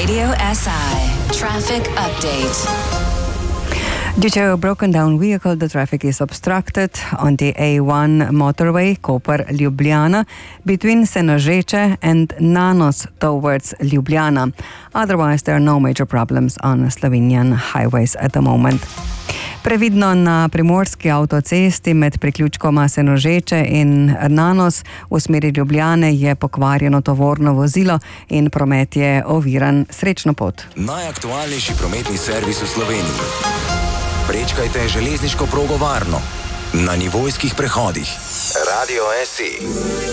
Radio SI traffic update. Due to a broken down vehicle, the traffic is obstructed on the A1 motorway, Koper-Ljubljana, between Senožeče and Nanos towards Ljubljana. Otherwise, there are no major problems on Slovenian highways at the moment. Previdno na primorski avtocesti med priključkoma Senožeče in Nanos v smeri Ljubljane je pokvarjeno tovorno vozilo in promet je oviran. Srečno pot. Najaktualnejši prometni servis v Sloveniji. Prečkajte železniško progo varno na nivojskih prehodih. Radio SI.